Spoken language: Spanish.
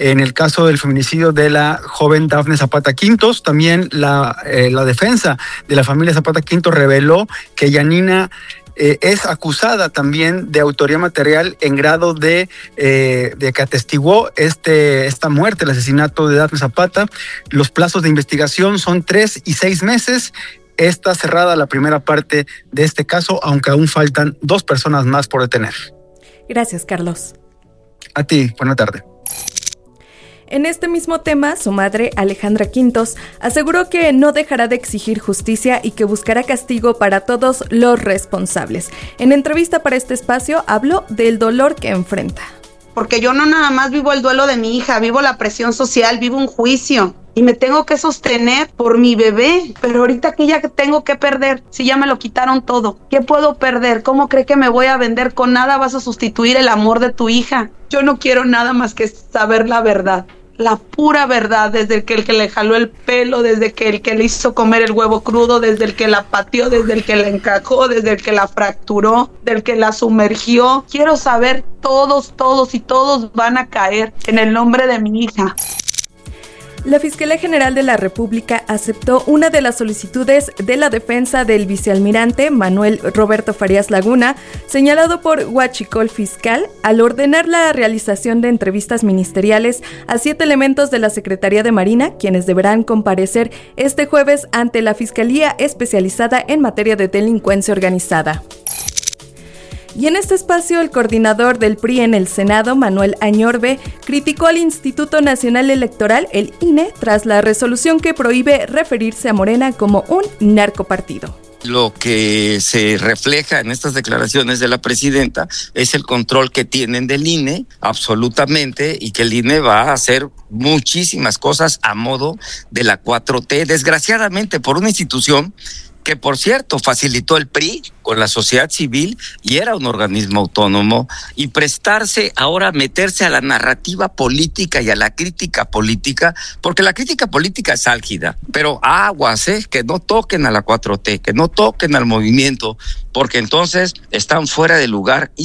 en el caso del feminicidio de la joven Dafne Zapata Quintos. También la defensa de la familia Zapata Quintos reveló que Yanina es acusada también de autoría material en grado de que atestiguó esta muerte, el asesinato de Dafne Zapata. Los plazos de investigación son 3 y 6 meses. Está cerrada la primera parte de este caso, aunque aún faltan 2 personas más por detener. Gracias, Carlos. A ti, buena tarde. En este mismo tema, su madre, Alejandra Quintos, aseguró que no dejará de exigir justicia y que buscará castigo para todos los responsables. En entrevista para este espacio, habló del dolor que enfrenta. Porque yo no nada más vivo el duelo de mi hija, vivo la presión social, vivo un juicio. Y me tengo que sostener por mi bebé. Pero ahorita que ya tengo que perder, si ya me lo quitaron todo, ¿qué puedo perder? ¿Cómo cree que me voy a vender? Con nada vas a sustituir el amor de tu hija. Yo no quiero nada más que saber la verdad. La pura verdad, desde el que le jaló el pelo, desde el que le hizo comer el huevo crudo, desde el que la pateó, desde el que la encajó, desde el que la fracturó, del que la sumergió. Quiero saber todos y todos van a caer en el nombre de mi hija. La Fiscalía General de la República aceptó una de las solicitudes de la defensa del vicealmirante Manuel Roberto Farías Laguna, señalado por Huachicol Fiscal, al ordenar la realización de entrevistas ministeriales a 7 elementos de la Secretaría de Marina, quienes deberán comparecer este jueves ante la Fiscalía Especializada en Materia de Delincuencia Organizada. Y en este espacio, el coordinador del PRI en el Senado, Manuel Añorbe, criticó al Instituto Nacional Electoral, el INE, tras la resolución que prohíbe referirse a Morena como un narcopartido. Lo que se refleja en estas declaraciones de la presidenta es el control que tienen del INE, absolutamente, y que el INE va a hacer muchísimas cosas a modo de la 4T, desgraciadamente por una institución que, por cierto, facilitó el PRI con la sociedad civil y era un organismo autónomo, y prestarse ahora a meterse a la narrativa política y a la crítica política, porque la crítica política es álgida, pero aguas, que no toquen a la 4T, que no toquen al movimiento, porque entonces están fuera de lugar.